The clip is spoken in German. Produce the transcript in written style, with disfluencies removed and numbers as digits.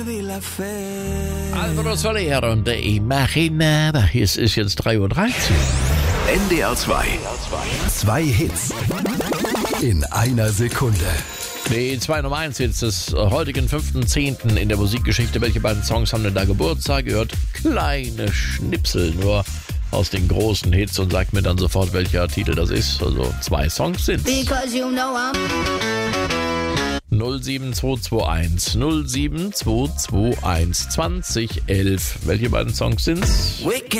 Alvaro Soler und der Imaginada. Es ist jetzt 3:13 Uhr. NDR 2. Zwei Hits in einer Sekunde. Die 2 Nummer 1 Hits des heutigen 5.10. in der Musikgeschichte. Welche beiden Songs haben denn da Geburtstag? Ihr hört kleine Schnipsel nur aus den großen Hits und sagt mir dann sofort, welcher Titel das ist. Also 2 Songs sind 07221 07221 2011. Welche beiden Songs sind's?